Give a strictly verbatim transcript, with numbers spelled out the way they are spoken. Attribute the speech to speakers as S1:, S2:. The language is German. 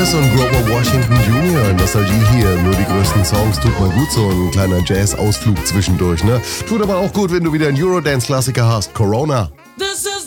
S1: Lewis und Grover Washington Junior Nostalgie hier, nur die größten Songs, tut mal gut, so ein kleiner Jazz-Ausflug zwischendurch, ne? Tut aber auch gut, wenn du wieder einen Eurodance-Klassiker hast, Corona.
S2: This is